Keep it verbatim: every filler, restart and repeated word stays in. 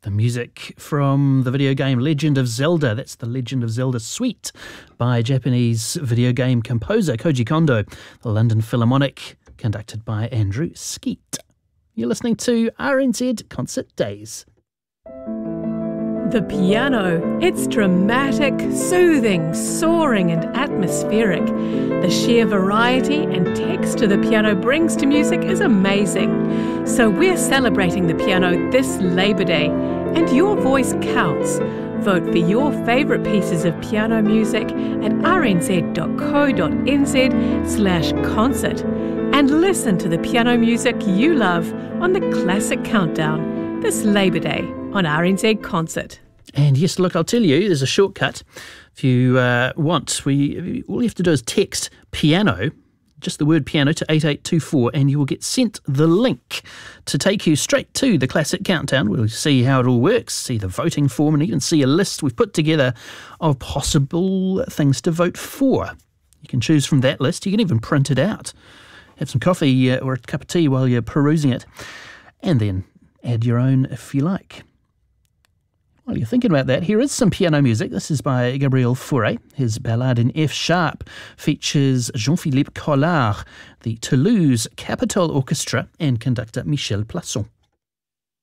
The music from the video game Legend of Zelda. That's the Legend of Zelda suite by Japanese video game composer Koji Kondo. The London Philharmonic, conducted by Andrew Skeet. You're listening to R N Z Concert Days. The piano. It's dramatic, soothing, soaring and atmospheric. The sheer variety and texture the piano brings to music is amazing. So we're celebrating the piano this Labour Day, and your voice counts. Vote for your favourite pieces of piano music at rnz.co.nz slash concert and listen to the piano music you love on the Classic Countdown this Labour Day on R N Z Concert. And yes, look, I'll tell you, there's a shortcut. If you uh, want, we all you have to do is text piano, just the word piano, to eight eight two four, and you will get sent the link to take you straight to the Classic Countdown. We'll see how it all works, see the voting form, and even see a list we've put together of possible things to vote for. You can choose from that list. You can even print it out. Have some coffee uh, or a cup of tea while you're perusing it, and then add your own if you like. While you're thinking about that, here is some piano music. This is by Gabriel Fauré. His ballade in F sharp features Jean-Philippe Collard, the Toulouse Capitol Orchestra, and conductor Michel Plasson.